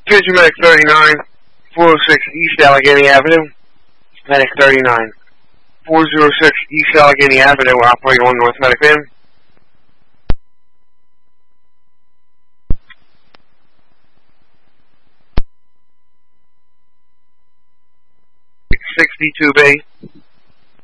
Attention Medic 39, 406 East Allegheny Avenue. Medic 39, 406 East Allegheny Avenue, operating on North Medic Van. 62B.